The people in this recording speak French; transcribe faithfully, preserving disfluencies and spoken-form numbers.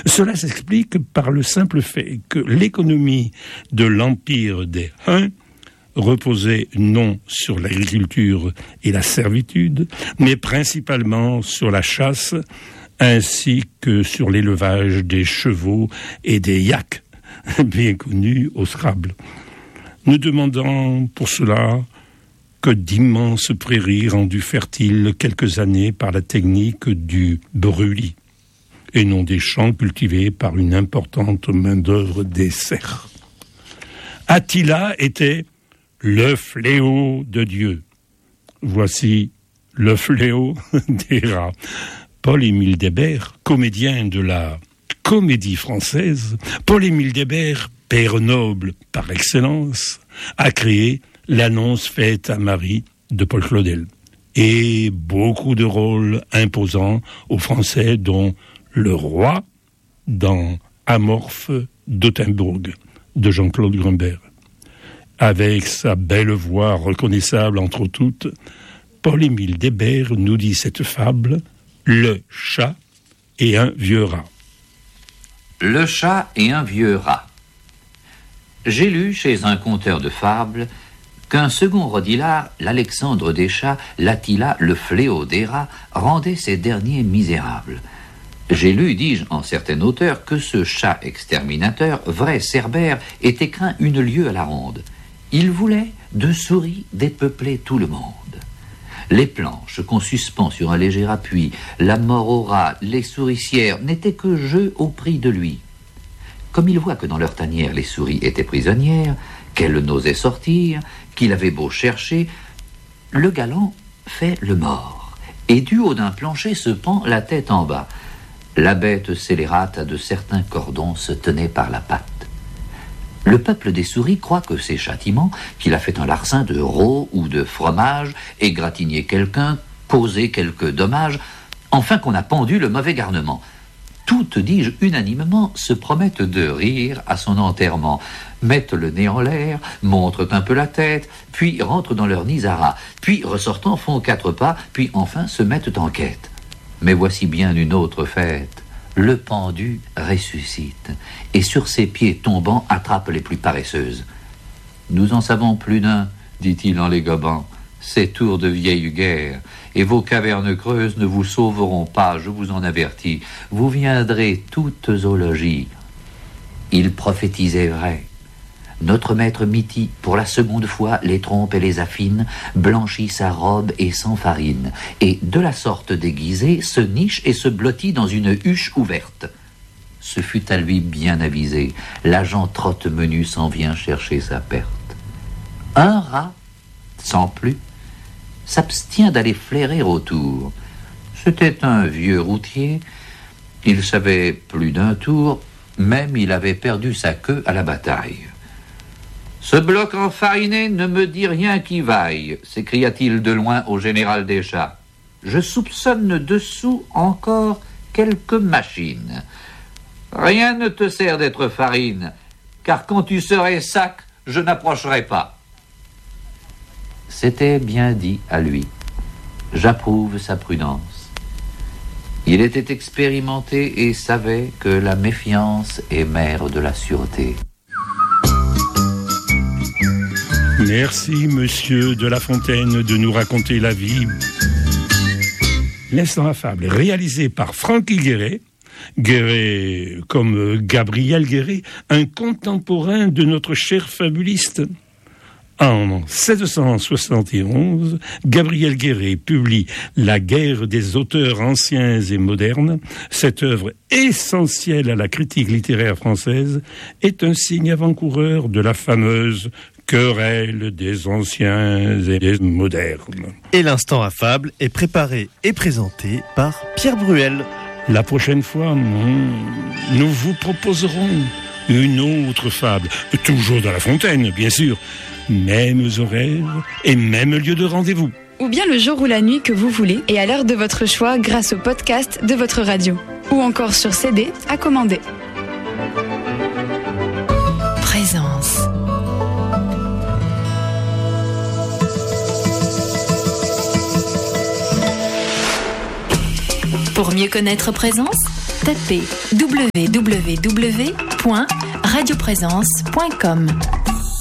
Cela s'explique par le simple fait que l'économie de l'empire des Huns reposait non sur l'agriculture et la servitude, mais principalement sur la chasse, ainsi que sur l'élevage des chevaux et des yaks, bien connus au Scrabble. Nous demandons pour cela que d'immenses prairies rendues fertiles quelques années par la technique du brûlis, et non des champs cultivés par une importante main-d'œuvre des serfs. Attila était le fléau de Dieu. Voici le fléau des rats. Paul-Émile Débert, comédien de la comédie française, Paul-Émile Débert, père noble par excellence, a créé l'annonce faite à Marie de Paul Claudel. Et beaucoup de rôles imposants aux Français, dont le roi dans Amorphe d'Ottenbourg de Jean-Claude Grumbert. Avec sa belle voix reconnaissable entre toutes, Paul-Émile Débert nous dit cette fable, le chat et un vieux rat. Le chat et un vieux rat. J'ai lu chez un conteur de fables qu'un second Rodilard, l'Alexandre des chats, l'Attila, le fléau des rats, rendait ces derniers misérables. J'ai lu, dis-je, en certains auteurs, que ce chat exterminateur, vrai Cerbère, était craint une lieue à la ronde. Il voulait, de souris, dépeupler tout le monde. Les planches qu'on suspend sur un léger appui, la mort aux rats, les souricières, n'étaient que jeux au prix de lui. Comme il voit que dans leur tanière les souris étaient prisonnières, qu'elles n'osaient sortir, qu'il avait beau chercher, le galant fait le mort, et du haut d'un plancher se pend la tête en bas. La bête scélérate à de certains cordons se tenait par la patte. Le peuple des souris croit que ces châtiments, qu'il a fait un larcin de rôt ou de fromage, égratigné quelqu'un, causé quelque dommage, enfin qu'on a pendu le mauvais garnement. Toutes, dis-je, unanimement, se promettent de rire à son enterrement, mettent le nez en l'air, montrent un peu la tête, puis rentrent dans leur nid à rats, puis, ressortant, font quatre pas, puis enfin se mettent en quête. Mais voici bien une autre fête. Le pendu ressuscite, et sur ses pieds tombants attrape les plus paresseuses. Nous en savons plus d'un, dit-il en les gobant, ces tours de vieille guerre, et vos cavernes creuses ne vous sauveront pas, je vous en avertis, vous viendrez toutes au logis. Il prophétisait vrai. Notre maître Miti, pour la seconde fois, les trompe et les affine, blanchit sa robe et s'enfarine, et, de la sorte déguisé, se niche et se blottit dans une huche ouverte. Ce fut à lui bien avisé, l'agent trotte menu s'en vient chercher sa perte. Un rat, sans plus, s'abstient d'aller flairer autour. C'était un vieux routier, il savait plus d'un tour, même il avait perdu sa queue à la bataille. Ce bloc enfariné ne me dit rien qui vaille, s'écria-t-il de loin au général des chats. Je soupçonne dessous encore quelques machines. Rien ne te sert d'être farine, car quand tu serais sac, je n'approcherai pas. C'était bien dit à lui. J'approuve sa prudence. Il était expérimenté et savait que la méfiance est mère de la sûreté. Merci, monsieur de La Fontaine, de nous raconter la vie. L'instant affable, réalisé par Francky Guéret, Guéret comme Gabriel Guéret, un contemporain de notre cher fabuliste. En sept cent soixante et onze, Gabriel Guéret publie La guerre des auteurs anciens et modernes. Cette œuvre essentielle à la critique littéraire française est un signe avant-coureur de la fameuse querelle des anciens et des modernes. Et l'instant affable est préparé et présenté par Pierre Bruel. La prochaine fois, nous vous proposerons une autre fable, toujours dans La Fontaine, bien sûr. Mêmes horaires et même lieu de rendez-vous. Ou bien le jour ou la nuit que vous voulez et à l'heure de votre choix grâce au podcast de votre radio. Ou encore sur C D à commander. Présence. Pour mieux connaître Présence, tapez w w w point radioprésence point com.